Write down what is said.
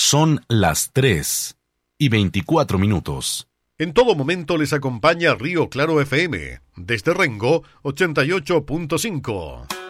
Son las 3:24. En todo momento les acompaña Río Claro FM, desde Rengo 88.5.